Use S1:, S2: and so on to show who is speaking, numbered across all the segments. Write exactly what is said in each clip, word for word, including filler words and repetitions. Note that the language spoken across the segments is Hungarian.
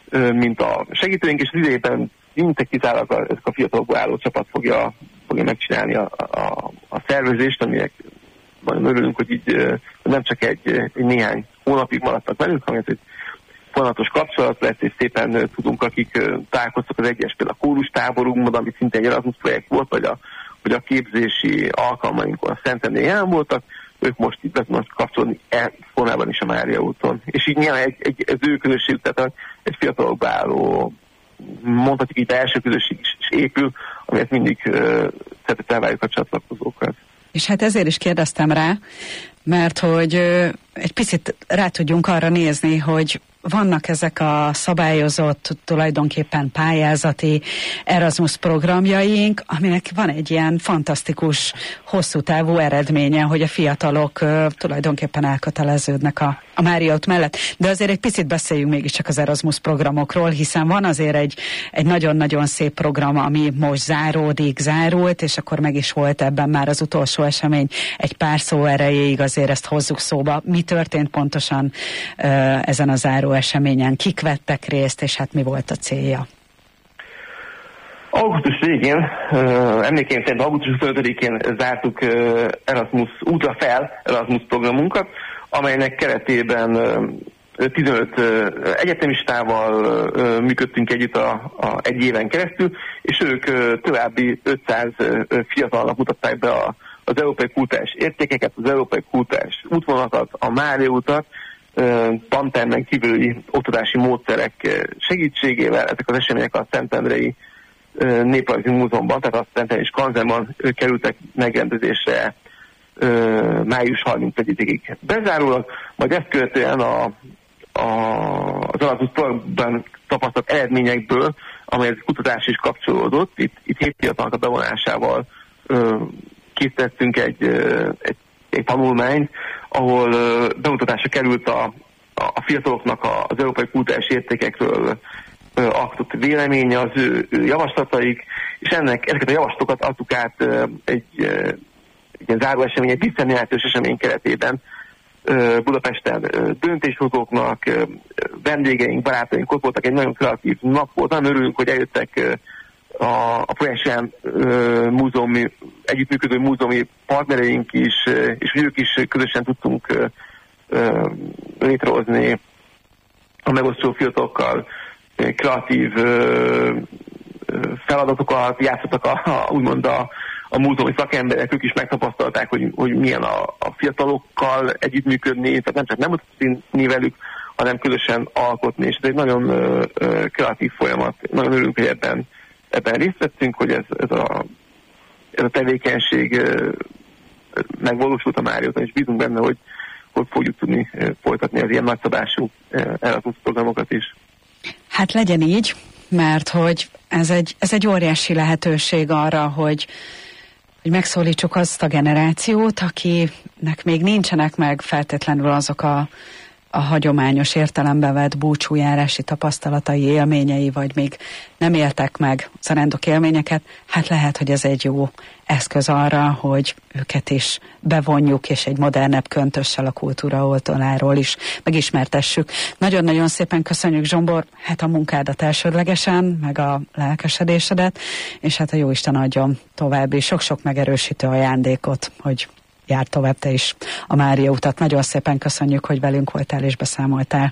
S1: mint a segítőink, és az idejében szinte kizárólag a, ezek a fiatalokból álló csapat fogja, fogja megcsinálni a, a, a szervezést, aminek nagyon örülünk, hogy így nem csak egy, egy néhány hónapig maradtak velünk, hanem egy folyamatos kapcsolat lesz, és szépen tudunk, akik találkoztak az egyes, például a kórustáborunkban, ami szintén egy Erasmus projekt volt, vagy a, vagy a képzési alkalmainkon a Szentendrén jelen voltak, ők most itt be tudnak kapcsolódni e formában is a Mária úton. És így nyilván egy, egy, egy ő közösség, tehát egy fiatalokba álló, mondhatjuk így, első közösség is, is épül, amiért mindig uh, szeretettel várjuk a csatlakozókat.
S2: És hát ezért is kérdeztem rá, mert hogy uh, egy picit rá tudjunk arra nézni, hogy vannak ezek a szabályozott, tulajdonképpen pályázati Erasmus programjaink, aminek van egy ilyen fantasztikus, hosszú távú eredménye, hogy a fiatalok uh, tulajdonképpen elköteleződnek a, a Mária út mellett. De azért egy picit beszéljünk mégiscsak az Erasmus programokról, hiszen van azért egy, egy nagyon-nagyon szép program, ami most záródik, zárult, és akkor meg is volt ebben már az utolsó esemény. Egy pár szó erejéig azért ezt hozzuk szóba. Mi történt pontosan uh, ezen a záró eseményen, kik vettek részt, és hát mi volt a célja?
S1: Augusztus végén, uh, emlékeim szerint augusztus huszonötödikén zártuk uh, Erasmus útra fel Erasmus programunkat, amelynek keretében uh, tizenöt uh, egyetemistával uh, működtünk együtt a, a, egy éven keresztül, és ők uh, további ötszáz uh, fiatalnak mutatták be a, az európai kulturális értékeket, az európai kulturális útvonalakat, a Mária utat, tantermen kívüli oktatási módszerek segítségével. Ezek az események a Szentendrei Néprajzi Múzeumban, tehát a Szentendrei Skanzenban kerültek megrendezésre május harmincegyedikéig bezárólag, majd ezt követően a, a, az Erasmus programban tapasztalt eredményekből, amelyek kutatás is kapcsolódott, itt, itt hét fiatalnak a bevonásával készítettünk egy, egy, egy tanulmányt, ahol uh, bemutatásra került a, a fiataloknak a, az európai kulturális értékekről uh, alkotott véleménye, az ő, ő javaslataik, és ennek, ezeket a javaslatokat adtuk át uh, egy, uh, egy ilyen záró esemény, egy visszajelentős esemény keretében uh, Budapesten uh, döntéshozóknak, uh, vendégeink, barátaink ott voltak, egy nagyon kreatív nap volt, nagyon örülünk, hogy eljöttek uh, a, a projektsen uh, múzeumi, együttműködő múzeumi partnereink is, uh, és ők is közösen tudtunk uh, uh, létrehozni a megosztó fiatalokkal uh, kreatív uh, feladatokat, játszottak a, a, úgymond a, a múzeumi szakemberek, ők is megtapasztalták, hogy, hogy milyen a, a fiatalokkal együttműködni, tehát nem csak nem mutatni velük, hanem közösen alkotni, és ez egy nagyon uh, uh, kreatív folyamat. Nagyon örülünk, hogy ebben Ebben részt vettünk, hogy ez, ez, a, ez a tevékenység megvalósult a Márióton, és bízunk benne, hogy, hogy fogjuk tudni folytatni az ilyen nagyszabású Erasmus programokat is.
S2: Hát legyen így, mert hogy ez egy, ez egy óriási lehetőség arra, hogy, hogy megszólítsuk azt a generációt, akinek még nincsenek meg feltétlenül azok a a hagyományos értelembe vett búcsújárási tapasztalatai, élményei, vagy még nem éltek meg zarándok élményeket, hát lehet, hogy ez egy jó eszköz arra, hogy őket is bevonjuk, és egy modernebb köntössel a kultúra oldaláról is megismertessük. Nagyon-nagyon szépen köszönjük, Zsombor, hát a munkádat elsődlegesen, meg a lelkesedésedet, és hát a jóisten adjon további sok-sok megerősítő ajándékot, hogy jár tovább te is a Mária utat. Nagyon szépen köszönjük, hogy velünk voltál és beszámoltál.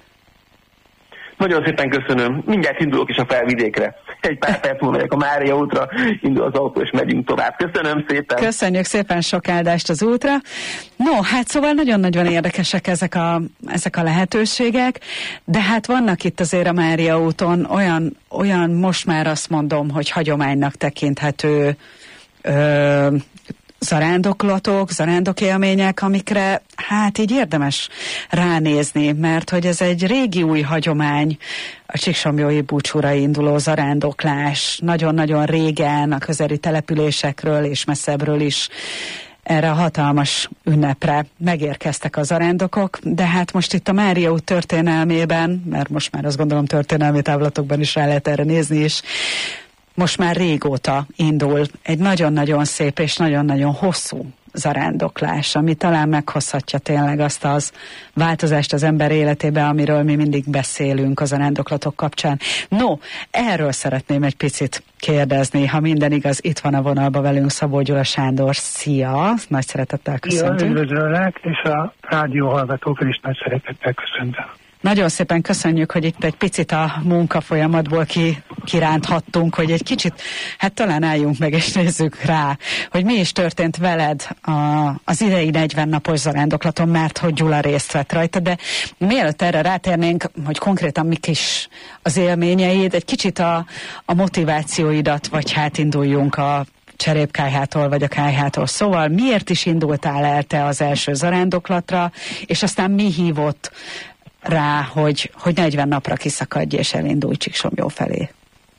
S1: Nagyon szépen köszönöm. Mindjárt indulok is a Felvidékre. Egy pár perc múlva megyek a Mária útra, indul az autó és megyünk tovább. Köszönöm szépen.
S2: Köszönjük szépen, sok áldást az útra. No, hát szóval nagyon-nagyon érdekesek ezek a, ezek a lehetőségek, de hát vannak itt azért a Mária úton olyan, olyan most már azt mondom, hogy hagyománynak tekinthető ö, zarándoklatok, zarándokélmények, amikre hát így érdemes ránézni, mert hogy ez egy régi új hagyomány, a csíksomlyói búcsúra induló zarándoklás, nagyon-nagyon régen a közeli településekről és messzebbről is erre a hatalmas ünnepre megérkeztek a zarándokok, de hát most itt a Mária út történelmében, mert most már azt gondolom történelmi távlatokban is rá lehet erre nézni is, most már régóta indul egy nagyon-nagyon szép és nagyon-nagyon hosszú zarándoklás, ami talán meghozhatja tényleg azt az változást az ember életébe, amiről mi mindig beszélünk a zarándoklatok kapcsán. No, erről szeretném egy picit kérdezni, ha minden igaz, itt van a vonalban velünk Szabó Gyula Sándor. Szia! Nagy szeretettel köszöntünk.
S3: Ja, üdvözöllek, és a rádió hallgatókra is nagy szeretettel köszöntöm.
S2: Nagyon szépen köszönjük, hogy itt egy picit a munkafolyamatból ki, kiránthattunk, hogy egy kicsit, hát talán álljunk meg és nézzük rá, hogy mi is történt veled a, az idei negyven napos zarándoklaton, mert hogy Gyula részt vett rajta, de mielőtt erre rátérnénk, hogy konkrétan mik is az élményeid, egy kicsit a, a motivációidat, vagy hát induljunk a Cserépkályhától, vagy a Kályhától. Szóval miért is indultál el te az első zarándoklatra, és aztán mi hívott rá, hogy, hogy negyven napra kiszakadj és elindulj Csíksomlyó felé?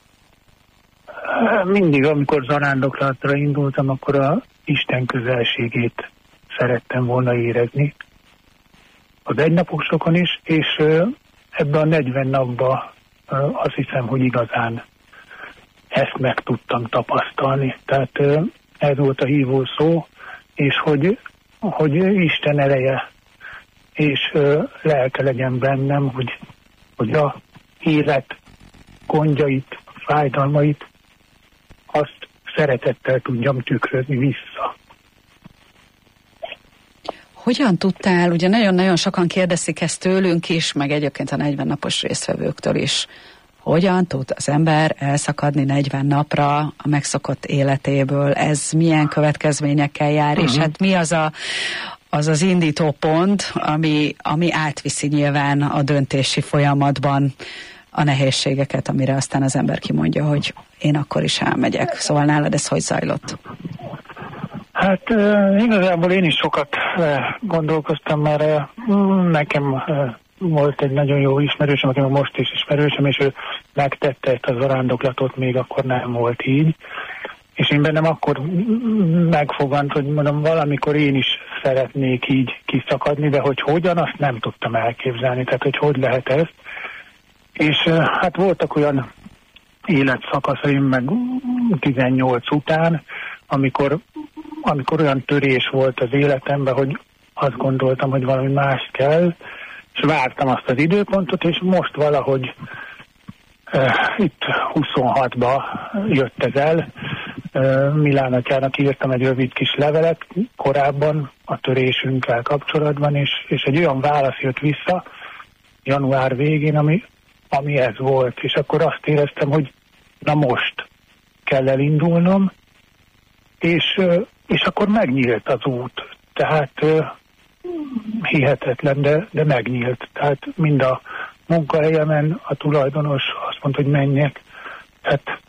S3: Mindig, amikor zarándoklatra indultam, akkor a Isten közelségét szerettem volna érezni. Az egynaposokon is, és ebben a negyven napban azt hiszem, hogy igazán ezt meg tudtam tapasztalni. Tehát ez volt a hívó szó, és hogy, hogy Isten ereje és ö, lelke legyen bennem, hogy, hogy a élet gondjait, fájdalmait, azt szeretettel tudjam tükrözni vissza.
S2: Hogyan tudtál, ugye nagyon-nagyon sokan kérdezik ezt tőlünk is, meg egyébként a negyven napos résztvevőktől is, hogyan tud az ember elszakadni negyven napra a megszokott életéből? Ez milyen következményekkel jár, uh-huh. és hát mi az a az az indító pont, ami, ami átviszi nyilván a döntési folyamatban a nehézségeket, amire aztán az ember kimondja, hogy én akkor is elmegyek. Szóval nálad ez hogy zajlott?
S3: Hát uh, igazából én is sokat uh, gondolkoztam, mert uh, nekem uh, volt egy nagyon jó ismerősöm, aki most is ismerősöm, és ő megtette ezt a zarándoklatot, még akkor nem volt így. És én bennem akkor megfogant, hogy mondom, valamikor én is szeretnék így kiszakadni, de hogy hogyan, azt nem tudtam elképzelni, tehát hogy hogy lehet ez. És hát voltak olyan életszakaszaim meg tizennyolc után, amikor, amikor olyan törés volt az életemben, hogy azt gondoltam, hogy valami más kell, és vártam azt az időpontot, és most valahogy uh, itt huszonhatban jött ez el. Uh, Milán atyának írtam egy rövid kis levelet korábban a törésünkkel kapcsolatban, és, és egy olyan válasz jött vissza január végén, ami, ami ez volt. És akkor azt éreztem, hogy na most kell elindulnom, és, uh, és akkor megnyílt az út. Tehát uh, hihetetlen, de, de megnyílt. Tehát mind a munkahelyemen a tulajdonos azt mondta, hogy menjek. Tehát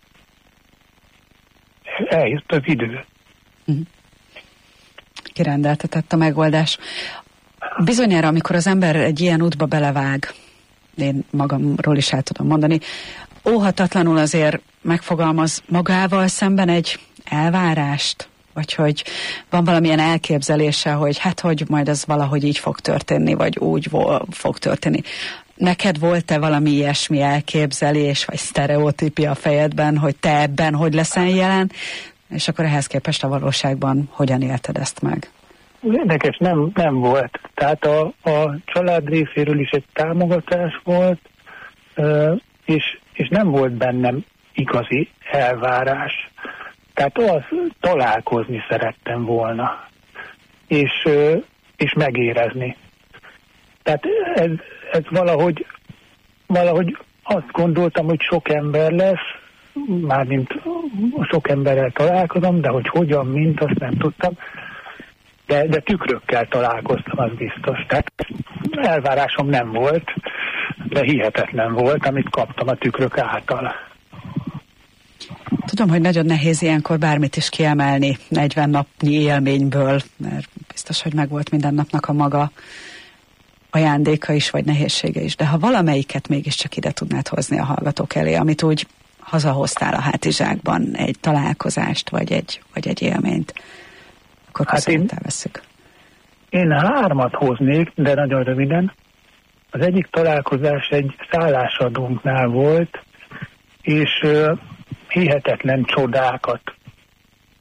S3: eljött az idő.
S2: Uh-huh. Kirendeltetett a megoldás. Bizonyára, amikor az ember egy ilyen útba belevág, én magamról is el tudom mondani, óhatatlanul azért megfogalmaz magával szemben egy elvárást, vagy hogy van valamilyen elképzelése, hogy hát, hogy majd ez valahogy így fog történni, vagy úgy fog történni. Neked volt-e valami ilyesmi elképzelés, vagy sztereotípia a fejedben, hogy te ebben hogy leszel jelen, és akkor ehhez képest a valóságban hogyan élted ezt meg?
S3: Érdekes, nem, nem volt. Tehát a, a család részéről is egy támogatás volt, és, és nem volt bennem igazi elvárás. Tehát az találkozni szerettem volna, és, és megérezni. Tehát ez, ez valahogy, valahogy azt gondoltam, hogy sok ember lesz, mármint sok emberrel találkozom, de hogy hogyan, mint, azt nem tudtam. De, de tükrökkel találkoztam, az biztos. Tehát elvárásom nem volt, de hihetetlen volt, amit kaptam a tükrök által.
S2: Tudom, hogy nagyon nehéz ilyenkor bármit is kiemelni negyven napnyi élményből, mert biztos, hogy megvolt minden napnak a maga ajándéka is, vagy nehézsége is. De ha valamelyiket mégiscsak ide tudnád hozni a hallgatók elé, amit úgy hazahoztál a hátizsákban, egy találkozást, vagy egy, vagy egy élményt, akkor hát köszönettel vesszük.
S3: Én hármat hoznék, de nagyon röviden. Az egyik találkozás egy szállásadónknál volt, és uh, hihetetlen csodákat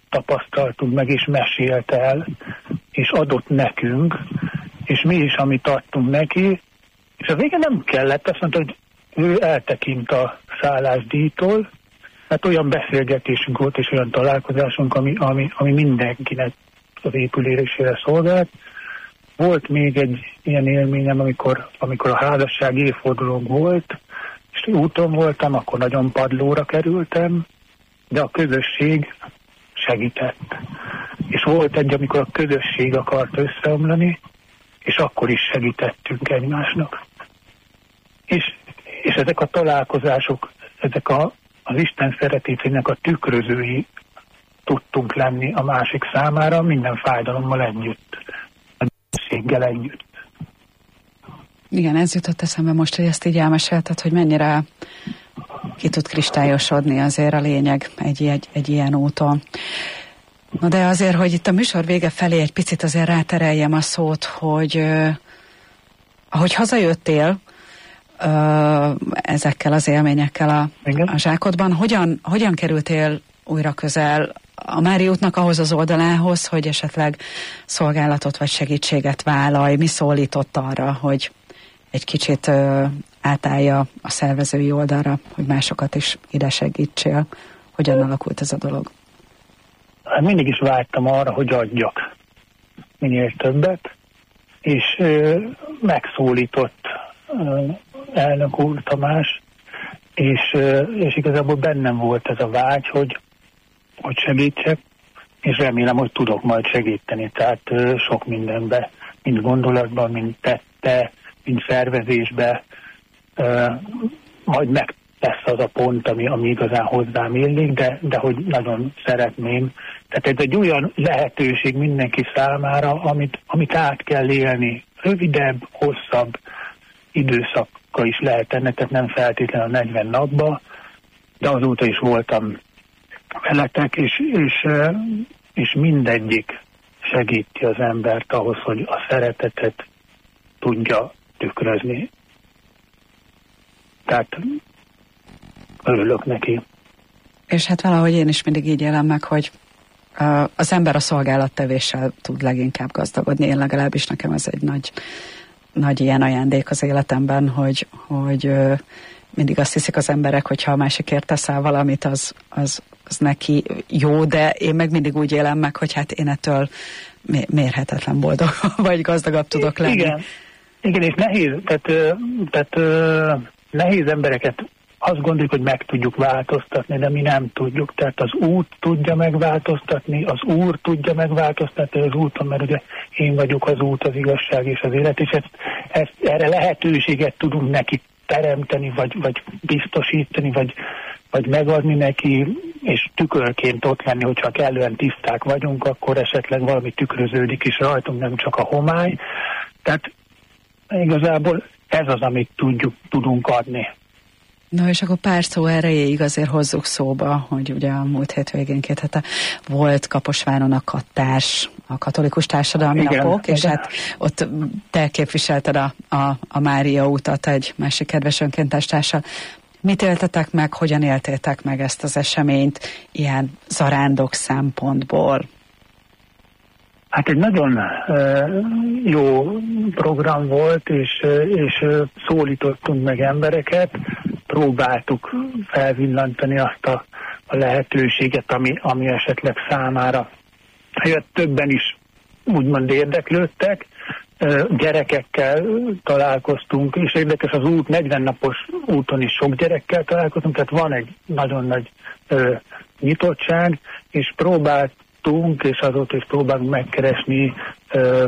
S3: tapasztaltunk meg, és mesélt el, és adott nekünk, és mi is, amit adtunk neki, és a vége nem kellett, azt mondta, hogy ő eltekint a szállásdíjtól, mert olyan beszélgetésünk volt, és olyan találkozásunk, ami, ami, ami mindenkinek az épülésére szolgált. Volt még egy ilyen élményem, amikor, amikor a házasság évfordulónk volt, és úton voltam, akkor nagyon padlóra kerültem, de a közösség segített. És volt egy, amikor a közösség akart összeomlani, és akkor is segítettünk egymásnak. És, és ezek a találkozások, ezek a, az Isten szeretésének a tükrözői tudtunk lenni a másik számára, minden fájdalommal együtt, a közösséggel együtt.
S2: Igen, ez jutott eszembe most, hogy ezt így elmesélted, hogy mennyire ki tud kristályosodni azért a lényeg egy, egy, egy ilyen úton. Na de azért, hogy itt a műsor vége felé egy picit azért rátereljem a szót, hogy uh, ahogy hazajöttél uh, ezekkel az élményekkel a, a zsákodban, hogyan, hogyan kerültél újra közel a Mária útnak ahhoz az oldalához, hogy esetleg szolgálatot vagy segítséget vállalj? Mi szólított arra, hogy egy kicsit uh, átállja a szervezői oldalra, hogy másokat is ide segítsél? Hogyan alakult ez a dolog?
S3: Hát mindig is vágytam arra, hogy adjak minél többet, és ö, megszólított ö, elnök úr Tamás, és, ö, és igazából bennem volt ez a vágy, hogy, hogy segítsek, és remélem, hogy tudok majd segíteni. Tehát ö, sok mindenbe, mind gondolatban, mind tette, mind szervezésbe, ö, majd meg lesz az a pont, ami, ami igazán hozzám illik, de, de hogy nagyon szeretném. Tehát ez egy olyan lehetőség mindenki számára, amit, amit át kell élni. Rövidebb, hosszabb időszaka is lehet ennek, tehát nem feltétlenül a negyven napba, de azóta is voltam veletek, és, és, és mindegyik segíti az embert ahhoz, hogy a szeretetet tudja tükrözni. Tehát örülök neki.
S2: És hát valahogy én is mindig így élem meg, hogy uh, az ember a szolgálattevéssel tud leginkább gazdagodni. Én legalábbis nekem ez egy nagy, nagy ilyen ajándék az életemben, hogy, hogy uh, mindig azt hiszik az emberek, hogyha a másikért teszel valamit, az, az, az neki jó, de én meg mindig úgy élem meg, hogy hát én ettől mérhetetlen boldog vagy gazdagabb tudok lenni.
S3: Igen, Igen és nehéz, tehát, tehát nehéz embereket azt gondoljuk, hogy meg tudjuk változtatni, de mi nem tudjuk. Tehát az út tudja megváltoztatni, az Úr tudja megváltoztatni az úton, mert ugye én vagyok az út, az igazság és az élet, és ezt, ezt, erre lehetőséget tudunk neki teremteni, vagy, vagy biztosítani, vagy, vagy megadni neki, és tükörként ott lenni, hogyha kellően tiszták vagyunk, akkor esetleg valami tükröződik is rajtunk, nem csak a homály. Tehát igazából ez az, amit tudjuk, tudunk adni.
S2: Na és akkor pár szó erejéig azért hozzuk szóba, hogy ugye a múlt hétvégén két hete volt Kaposváron a kattás, a katolikus társadalmi
S3: igen,
S2: napok, és
S3: igen.
S2: hát ott te képviselted a, a, a Mária utat egy másik kedves önkéntes társal. Mit éltetek meg, hogyan éltétek meg ezt az eseményt ilyen zarándok szempontból?
S3: Hát egy nagyon uh, jó program volt, és, uh, és uh, szólítottunk meg embereket, próbáltuk felvillantani azt a, a lehetőséget, ami, ami esetleg számára jött. Többen is úgymond érdeklődtek, uh, gyerekekkel találkoztunk, és érdekes az út, negyven napos úton is sok gyerekkel találkoztunk, tehát van egy nagyon nagy uh, nyitottság, és próbált és azóta is próbálunk megkeresni ö,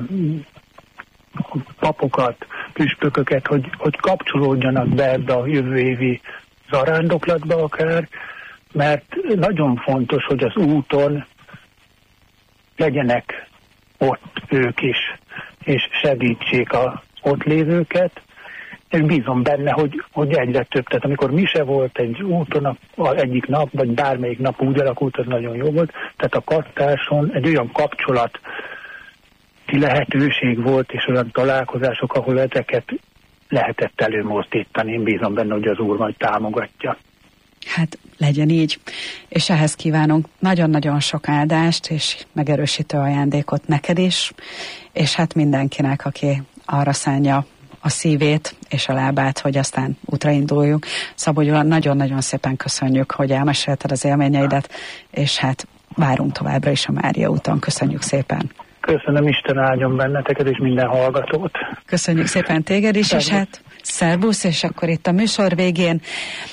S3: papokat, püspököket, hogy, hogy kapcsolódjanak be ebbe a jövő évi zarándoklatba akár, mert nagyon fontos, hogy az úton legyenek ott ők is, és segítsék a ott lévőket, és bízom benne, hogy, hogy egyre több. Tehát amikor mise volt egy úton, a, egyik nap, vagy bármelyik nap úgy alakult, az nagyon jó volt. Tehát a kattáson egy olyan kapcsolati lehetőség volt, és olyan találkozások, ahol ezeket lehetett előmozdítani. Én bízom benne, hogy az Úr majd támogatja.
S2: Hát legyen így, és ehhez kívánunk nagyon-nagyon sok áldást és megerősítő ajándékot neked is, és hát mindenkinek, aki arra szánja a szívét és a lábát, hogy aztán útra induljunk. Szabó Gyula, nagyon-nagyon szépen köszönjük, hogy elmesélted az élményeidet, és hát várunk továbbra is a Mária úton. Köszönjük szépen!
S3: Köszönöm, Isten áldjon benneteket és minden hallgatót.
S2: Köszönjük szépen téged is, szervusz. És hát szervusz, és akkor itt a műsor végén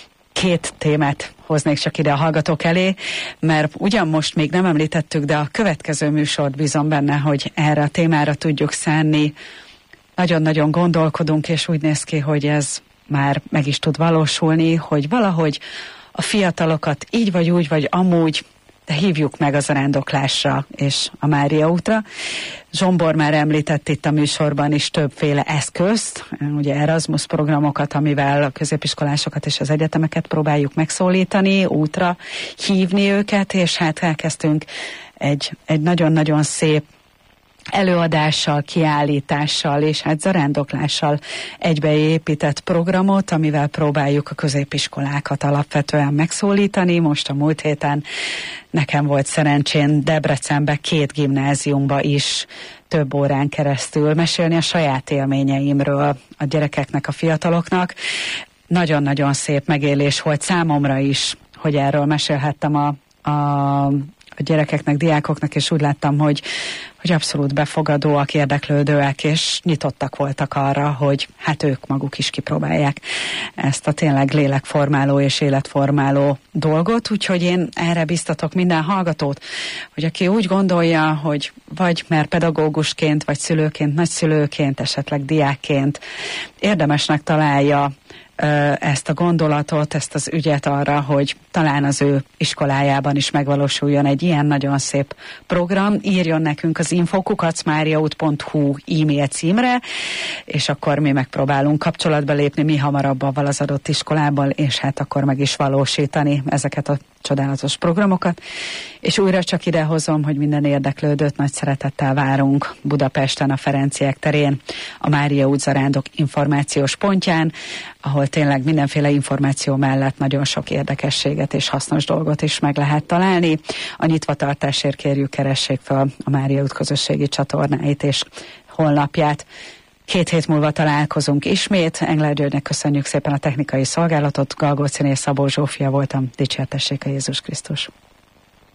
S2: két témát hoznék csak ide a hallgatók elé, mert ugyan most még nem említettük, de a következő műsort bízom benne, hogy erre a témára tudjuk szánni. Nagyon-nagyon gondolkodunk, és úgy néz ki, hogy ez már meg is tud valósulni, hogy valahogy a fiatalokat így vagy úgy, vagy amúgy, de hívjuk meg a zarándoklásra és a Mária útra. Zsombor már említett itt a műsorban is többféle eszközt, ugye Erasmus programokat, amivel a középiskolásokat és az egyetemeket próbáljuk megszólítani, útra hívni őket, és hát elkezdtünk egy, egy nagyon-nagyon szép előadással, kiállítással és hát zarándoklással egybeépített programot, amivel próbáljuk a középiskolákat alapvetően megszólítani. Most a múlt héten nekem volt szerencsén Debrecenbe, két gimnáziumba is több órán keresztül mesélni a saját élményeimről a gyerekeknek, a fiataloknak. Nagyon-nagyon szép megélés volt számomra is, hogy erről mesélhettem a, a a gyerekeknek, diákoknak, és úgy láttam, hogy, hogy abszolút befogadóak, érdeklődőek, és nyitottak voltak arra, hogy hát ők maguk is kipróbálják ezt a tényleg lélekformáló és életformáló dolgot, úgyhogy én erre biztatok minden hallgatót, hogy aki úgy gondolja, hogy vagy mert pedagógusként, vagy szülőként, nagyszülőként, esetleg diákként érdemesnek találja ezt a gondolatot, ezt az ügyet arra, hogy talán az ő iskolájában is megvalósuljon egy ilyen nagyon szép program, írjon nekünk az info kukac máriaút pont hu e-mail címre, és akkor mi megpróbálunk kapcsolatba lépni mi hamarabb avval az adott iskolával, és hát akkor meg is valósítani ezeket a csodálatos programokat. És újra csak idehozom, hogy minden érdeklődőt nagy szeretettel várunk Budapesten, a Ferenciek terén, a Mária út zarándok információs pontján, ahol tényleg mindenféle információ mellett nagyon sok érdekességet és hasznos dolgot is meg lehet találni. A nyitvatartásért kérjük, keressék fel a Mária út közösségi csatornáit és honlapját. Két hét múlva találkozunk ismét. Engler Györgynek köszönjük szépen a technikai szolgálatot. Galgóciné Szabó Zsófia voltam. Dicsértessék a Jézus Krisztus.